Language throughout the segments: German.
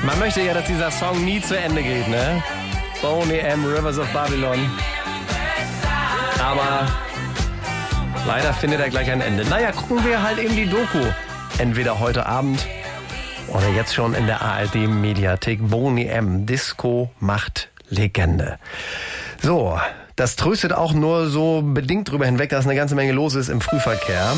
Man möchte ja, dass dieser Song nie zu Ende geht, ne? Boney M. Rivers of Babylon. Aber leider findet er gleich ein Ende. Naja, gucken wir halt eben die Doku. Entweder heute Abend oder jetzt schon in der ARD-Mediathek. Boney M. Disco macht Legende. So, das tröstet auch nur so bedingt drüber hinweg, dass eine ganze Menge los ist im Frühverkehr.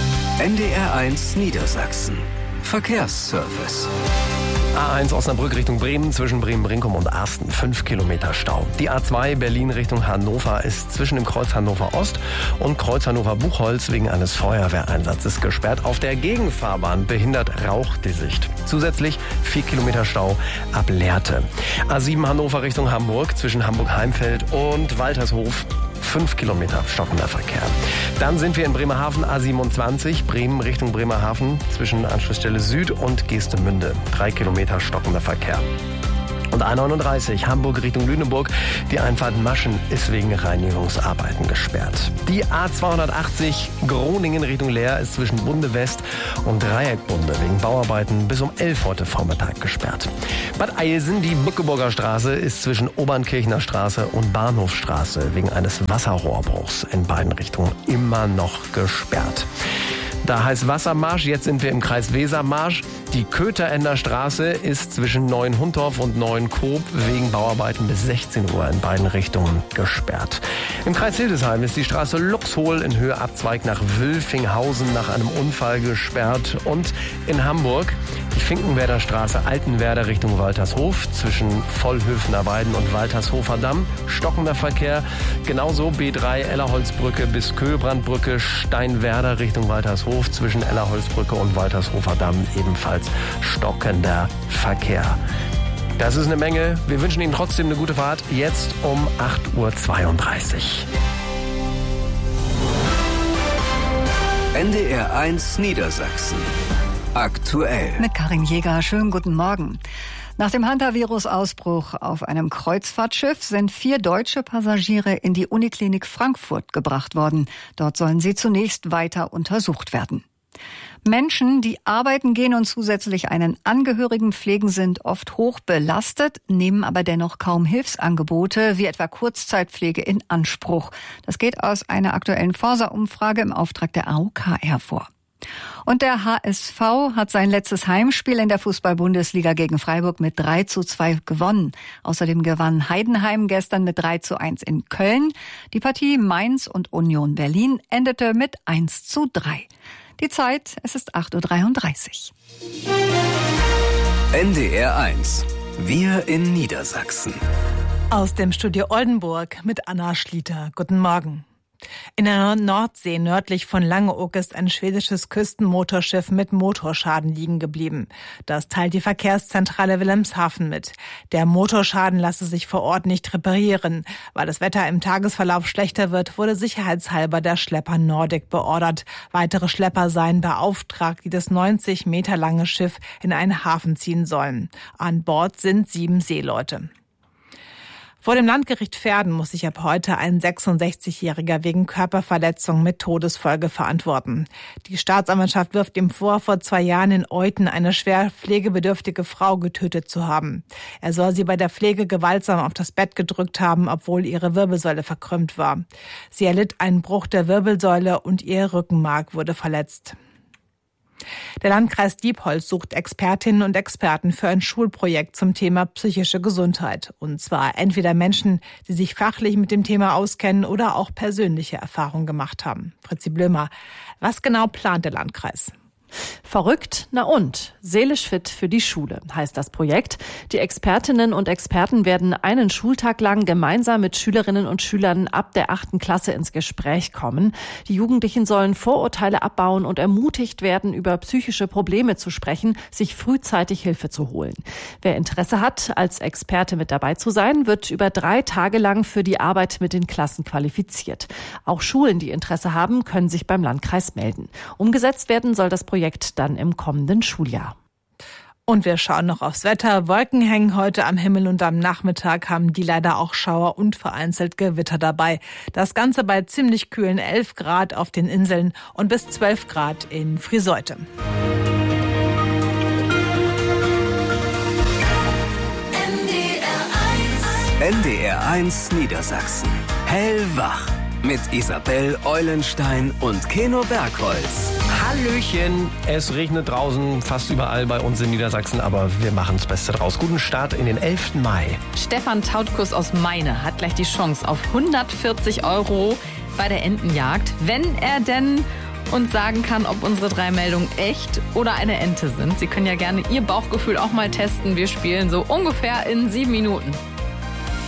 NDR1 Niedersachsen. Verkehrsservice. A1 Osnabrück Richtung Bremen, zwischen Bremen-Brinkum und Arsten, 5 Kilometer Stau. Die A2 Berlin Richtung Hannover ist zwischen dem Kreuz Hannover Ost und Kreuz Hannover Buchholz wegen eines Feuerwehreinsatzes gesperrt. Auf der Gegenfahrbahn behindert Rauch die Sicht. Zusätzlich 4 Kilometer Stau ab Lehrte. A7 Hannover Richtung Hamburg, zwischen Hamburg-Heimfeld und Waltershof, 5 Kilometer stockender Verkehr. Dann sind wir in Bremerhaven, A27, Bremen Richtung Bremerhaven, zwischen Anschlussstelle Süd und Geestemünde, 3 Kilometer stockender Verkehr. Und A39, Hamburg Richtung Lüneburg, die Einfahrt Maschen ist wegen Reinigungsarbeiten gesperrt. Die A280 Groningen Richtung Leer ist zwischen Bunde West und Dreieckbunde wegen Bauarbeiten bis um 11 heute Vormittag gesperrt. Bad Eilsen, die Bückeburger Straße, ist zwischen Obernkirchner Straße und Bahnhofstraße wegen eines Wasserrohrbruchs in beiden Richtungen immer noch gesperrt. Da heißt Wassermarsch, jetzt sind wir im Kreis Wesermarsch. Die Köteränder Straße ist zwischen Neuenhundorf und Neuenkoop wegen Bauarbeiten bis 16 Uhr in beiden Richtungen gesperrt. Im Kreis Hildesheim ist die Straße Luxhol in Höhe Abzweig nach Wülfinghausen nach einem Unfall gesperrt. Und in Hamburg die Finkenwerder Straße Altenwerder Richtung Waltershof zwischen Vollhöfner Weiden und Waltershofer Damm. Stockender Verkehr. Genauso B3 Ellerholzbrücke bis Köhlbrandbrücke Steinwerder Richtung Waltershof zwischen Ellerholzbrücke und Waltershofer Damm ebenfalls stockender Verkehr. Das ist eine Menge. Wir wünschen Ihnen trotzdem eine gute Fahrt. Jetzt um 8:32 Uhr. NDR1 Niedersachsen. Aktuell. Mit Karin Jäger. Schönen guten Morgen. Nach dem Hantavirus-Ausbruch auf einem Kreuzfahrtschiff sind 4 deutsche Passagiere in die Uniklinik Frankfurt gebracht worden. Dort sollen sie zunächst weiter untersucht werden. Menschen, die arbeiten gehen und zusätzlich einen Angehörigen pflegen, sind oft hoch belastet, nehmen aber dennoch kaum Hilfsangebote wie etwa Kurzzeitpflege in Anspruch. Das geht aus einer aktuellen Forsa-Umfrage im Auftrag der AOK hervor. Und der HSV hat sein letztes Heimspiel in der Fußball-Bundesliga gegen Freiburg mit 3:2 gewonnen. Außerdem gewann Heidenheim gestern mit 3:1 in Köln. Die Partie Mainz und Union Berlin endete mit 1:3. Die Zeit, es ist 8:33 Uhr. NDR1. Wir in Niedersachsen. Aus dem Studio Oldenburg mit Anna Schlieter. Guten Morgen. In der Nordsee nördlich von Langeoog ist ein schwedisches Küstenmotorschiff mit Motorschaden liegen geblieben. Das teilt die Verkehrszentrale Wilhelmshaven mit. Der Motorschaden lasse sich vor Ort nicht reparieren. Weil das Wetter im Tagesverlauf schlechter wird, wurde sicherheitshalber der Schlepper Nordic beordert. Weitere Schlepper seien beauftragt, die das 90 Meter lange Schiff in einen Hafen ziehen sollen. An Bord sind 7 Seeleute. Vor dem Landgericht Verden muss sich ab heute ein 66-Jähriger wegen Körperverletzung mit Todesfolge verantworten. Die Staatsanwaltschaft wirft ihm vor 2 Jahren in Euthen eine schwer pflegebedürftige Frau getötet zu haben. Er soll sie bei der Pflege gewaltsam auf das Bett gedrückt haben, obwohl ihre Wirbelsäule verkrümmt war. Sie erlitt einen Bruch der Wirbelsäule und ihr Rückenmark wurde verletzt. Der Landkreis Diepholz sucht Expertinnen und Experten für ein Schulprojekt zum Thema psychische Gesundheit. Und zwar entweder Menschen, die sich fachlich mit dem Thema auskennen oder auch persönliche Erfahrungen gemacht haben. Fritzi Blömer, was genau plant der Landkreis? Verrückt, na und? Seelisch fit für die Schule heißt das Projekt. Die Expertinnen und Experten werden einen Schultag lang gemeinsam mit Schülerinnen und Schülern ab der 8. Klasse ins Gespräch kommen. Die Jugendlichen sollen Vorurteile abbauen und ermutigt werden, über psychische Probleme zu sprechen, sich frühzeitig Hilfe zu holen. Wer Interesse hat, als Experte mit dabei zu sein, wird über 3 Tage lang für die Arbeit mit den Klassen qualifiziert. Auch Schulen, die Interesse haben, können sich beim Landkreis melden. Umgesetzt werden soll das Projekt dann im kommenden Schuljahr. Und wir schauen noch aufs Wetter. Wolken hängen heute am Himmel und am Nachmittag haben die leider auch Schauer und vereinzelt Gewitter dabei. Das Ganze bei ziemlich kühlen 11 Grad auf den Inseln und bis 12 Grad in Friseute. NDR1 Niedersachsen. Hellwach mit Isabel Eulenstein und Keno Bergholz. Hallöchen, es regnet draußen fast überall bei uns in Niedersachsen, aber wir machen das Beste draus. Guten Start in den 11. Mai. Stefan Tautkus aus Meine hat gleich die Chance auf 140 € bei der Entenjagd, wenn er denn uns sagen kann, ob unsere 3 Meldungen echt oder eine Ente sind. Sie können ja gerne Ihr Bauchgefühl auch mal testen. Wir spielen so ungefähr in 7 Minuten.